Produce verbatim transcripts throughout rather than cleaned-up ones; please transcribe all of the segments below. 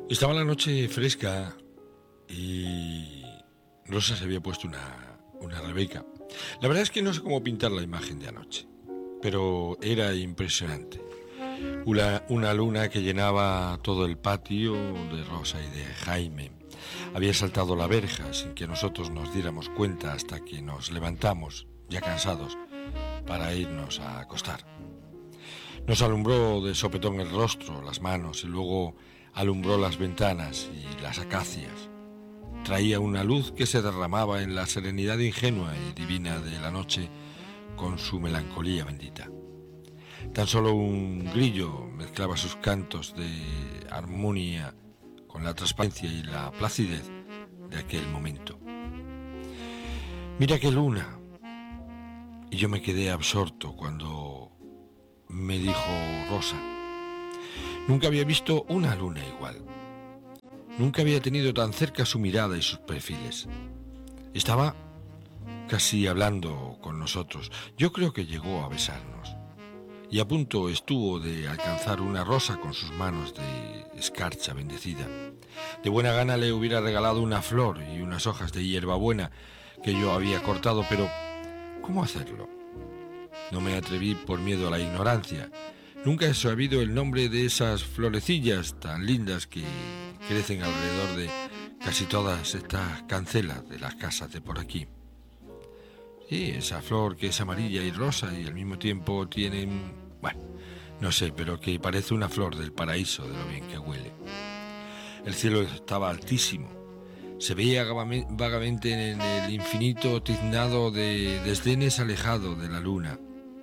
Estaba la noche fresca y Rosa se había puesto una, una Rebeca. La verdad es que no sé cómo pintar la imagen de anoche, pero era impresionante. Una, una luna que llenaba todo el patio de Rosa y de Jaime. Había saltado la verja sin que nosotros nos diéramos cuenta hasta que nos levantamos, ya cansados, para irnos a acostar. Nos alumbró de sopetón el rostro, las manos y luego alumbró las ventanas y las acacias. Traía una luz que se derramaba en la serenidad ingenua y divina de la noche con su melancolía bendita. Tan solo un grillo mezclaba sus cantos de armonía con la transparencia y la placidez de aquel momento. Mira qué luna. Y yo me quedé absorto cuando me dijo Rosa. Nunca había visto una luna igual. Nunca había tenido tan cerca su mirada y sus perfiles. Estaba casi hablando con nosotros. Yo creo que llegó a besarnos. Y a punto estuvo de alcanzar una rosa con sus manos de escarcha bendecida. De buena gana le hubiera regalado una flor y unas hojas de hierbabuena que yo había cortado, pero ¿cómo hacerlo? No me atreví por miedo a la ignorancia. Nunca he sabido el nombre de esas florecillas tan lindas que crecen alrededor de casi todas estas cancelas de las casas de por aquí. Sí, esa flor que es amarilla y rosa y al mismo tiempo tiene... Bueno, no sé, pero que parece una flor del paraíso de lo bien que huele. El cielo estaba altísimo. Se veía vagamente en el infinito tiznado de desdenes alejado de la luna.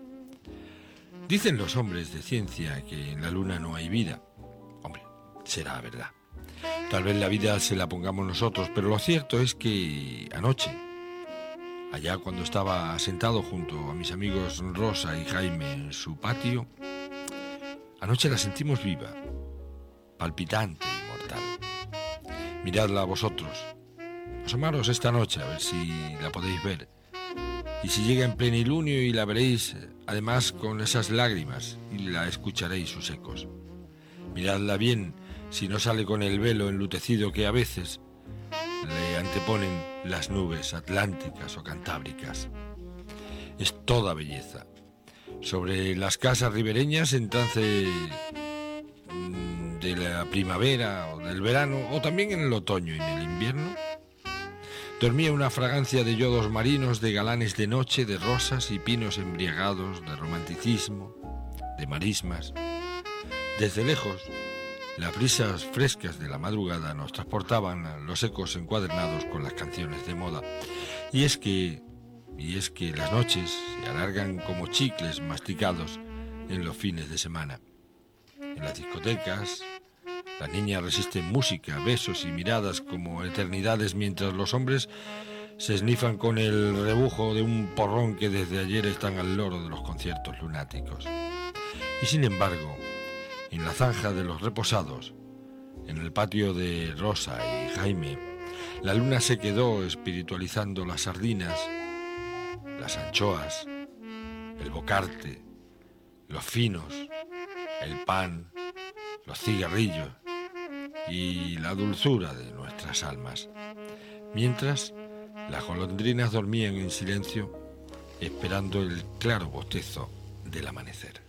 Dicen los hombres de ciencia que en la luna no hay vida. Hombre, será verdad. Tal vez la vida se la pongamos nosotros, pero lo cierto es que anoche, allá cuando estaba sentado junto a mis amigos Rosa y Jaime en su patio, anoche la sentimos viva, palpitante y mortal. Miradla vosotros. Asomaros esta noche a ver si la podéis ver. Y si llega en plenilunio y la veréis, además con esas lágrimas, y la escucharéis sus ecos. Miradla bien, si no sale con el velo enlutecido que a veces le anteponen las nubes atlánticas o cantábricas. Es toda belleza. Sobre las casas ribereñas, en trance de la primavera o del verano, o también en el otoño y en el invierno, dormía una fragancia de yodos marinos, de galanes de noche, de rosas y pinos embriagados, de romanticismo, de marismas. Desde lejos, las brisas frescas de la madrugada nos transportaban los ecos encuadernados con las canciones de moda. Y es que, y es que las noches se alargan como chicles masticados en los fines de semana. En las discotecas, las niñas resisten música, besos y miradas como eternidades, mientras los hombres se esnifan con el rebujo de un porrón que desde ayer están al loro de los conciertos lunáticos. Y sin embargo, en la zanja de los reposados, en el patio de Rosa y Jaime, la luna se quedó espiritualizando las sardinas, las anchoas, el bocarte, los finos, el pan, los cigarrillos y la dulzura de nuestras almas, mientras las golondrinas dormían en silencio esperando el claro bostezo del amanecer.